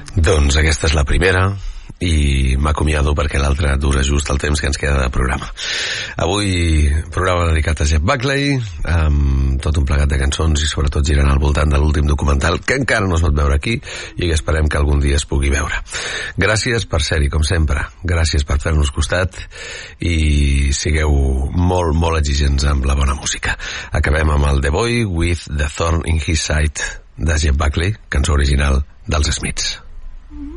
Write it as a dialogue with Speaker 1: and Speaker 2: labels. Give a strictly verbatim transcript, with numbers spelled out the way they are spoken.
Speaker 1: Doncs aquesta és la primera i m'acomiado perquè l'altra dura just el temps que ens queda de programa. Avui programa dedicat a Jeff Buckley, amb tot un plegat de cançons i sobretot girant al voltant de l'últim documental que encara no es pot veure aquí i que esperem que algun dia es pugui veure. Gràcies per ser-hi, com sempre. Gràcies per fer-nos costat i sigueu molt, molt exigents amb la bona música. Acabem amb el The Boy with the Thorn in His Side de Jeff Buckley, cançó original dels Smiths.